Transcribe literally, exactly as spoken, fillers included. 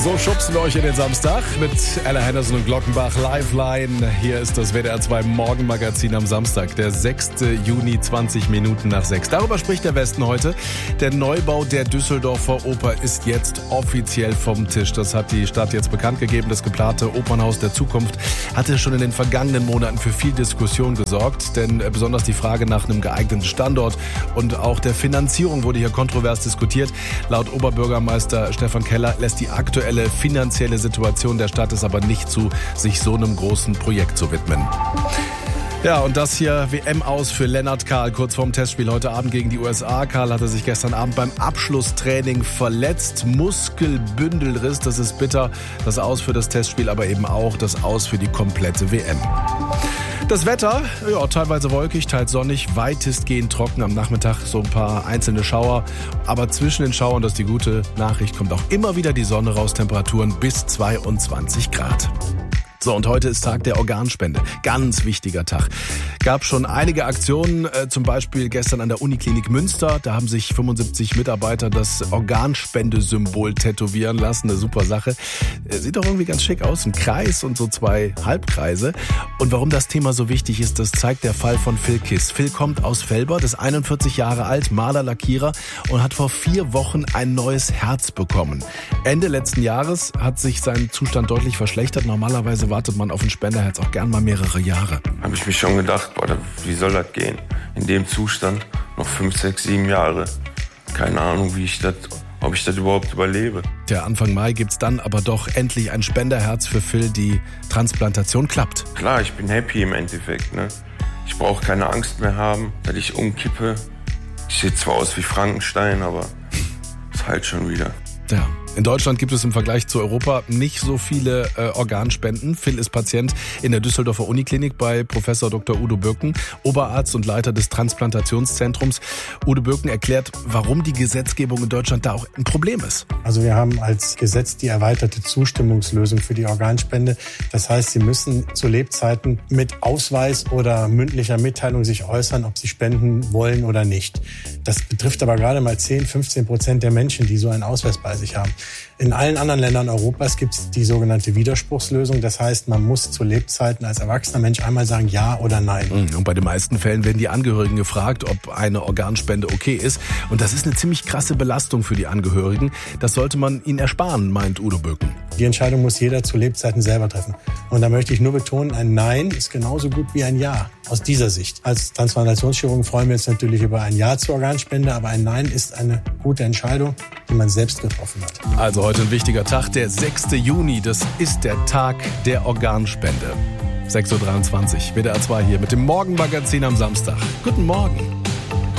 So schubsen wir euch in den Samstag mit Ella Henderson und Glockenbach Liveline. Hier ist das W D R zwei Morgenmagazin am Samstag, der sechster Juni, zwanzig Minuten nach sechs. Darüber spricht der Westen heute. Der Neubau der Düsseldorfer Oper ist jetzt offiziell vom Tisch. Das hat die Stadt jetzt bekannt gegeben. Das geplante Opernhaus der Zukunft hatte schon in den vergangenen Monaten für viel Diskussion gesorgt. Denn besonders die Frage nach einem geeigneten Standort und auch der Finanzierung wurde hier kontrovers diskutiert. Laut Oberbürgermeister Stefan Keller lässt die aktuelle finanzielle Situation der Stadt es aber nicht zu, sich so einem großen Projekt zu widmen. Ja, und das hier W M aus für Lennart Kahl, kurz vorm Testspiel heute Abend gegen die U S A. Kahl hatte sich gestern Abend beim Abschlusstraining verletzt. Muskelbündelriss, das ist bitter. Das Aus für das Testspiel, aber eben auch das Aus für die komplette W M. Das Wetter, ja, teilweise wolkig, teils sonnig, weitestgehend trocken. Am Nachmittag so ein paar einzelne Schauer. Aber zwischen den Schauern, das ist die gute Nachricht, kommt auch immer wieder die Sonne raus. Temperaturen bis zweiundzwanzig Grad. So, und heute ist Tag der Organspende. Ganz wichtiger Tag. Gab schon einige Aktionen, äh, zum Beispiel gestern an der Uniklinik Münster. Da haben sich fünfundsiebzig Mitarbeiter das Organspendesymbol tätowieren lassen. Eine super Sache. Äh, sieht doch irgendwie ganz schick aus. Ein Kreis und so zwei Halbkreise. Und warum das Thema so wichtig ist, das zeigt der Fall von Phil Kiss. Phil kommt aus Velbert, ist einundvierzig Jahre alt, Maler, Lackierer und hat vor vier Wochen ein neues Herz bekommen. Ende letzten Jahres hat sich sein Zustand deutlich verschlechtert. Normalerweise wartet man auf ein Spenderherz auch gern mal mehrere Jahre. Habe ich mich schon gedacht, boah, wie soll das gehen? In dem Zustand noch fünf, sechs, sieben Jahre. Keine Ahnung, wie ich das, ob ich das überhaupt überlebe. Der Anfang Mai gibt's dann aber doch endlich ein Spenderherz für Phil. Die Transplantation klappt. Klar, ich bin happy im Endeffekt. Ne? Ich brauche keine Angst mehr haben, dass ich umkippe. Ich sehe zwar aus wie Frankenstein, aber es heilt schon wieder. Ja. In Deutschland gibt es im Vergleich zu Europa nicht so viele äh, Organspenden. Phil ist Patient in der Düsseldorfer Uniklinik bei Professor Doktor Udo Birken, Oberarzt und Leiter des Transplantationszentrums. Udo Birken erklärt, warum die Gesetzgebung in Deutschland da auch ein Problem ist. Also wir haben als Gesetz die erweiterte Zustimmungslösung für die Organspende. Das heißt, Sie müssen zu Lebzeiten mit Ausweis oder mündlicher Mitteilung sich äußern, ob Sie spenden wollen oder nicht. Das betrifft aber gerade mal zehn, fünfzehn Prozent der Menschen, die so einen Ausweis bei sich haben. In allen anderen Ländern Europas gibt es die sogenannte Widerspruchslösung. Das heißt, man muss zu Lebzeiten als erwachsener Mensch einmal sagen Ja oder Nein. Und bei den meisten Fällen werden die Angehörigen gefragt, ob eine Organspende okay ist. Und das ist eine ziemlich krasse Belastung für die Angehörigen. Das sollte man ihnen ersparen, meint Udo Birken. Die Entscheidung muss jeder zu Lebzeiten selber treffen. Und da möchte ich nur betonen, ein Nein ist genauso gut wie ein Ja. Aus dieser Sicht. Als Transplantationschirurgen freuen wir uns natürlich über ein Ja zur Organspende, aber ein Nein ist eine gute Entscheidung, die man selbst getroffen hat. Also heute ein wichtiger Tag, der sechster Juni. Das ist der Tag der Organspende. sechs Uhr dreiundzwanzig, W D R zwei hier mit dem Morgenmagazin am Samstag. Guten Morgen.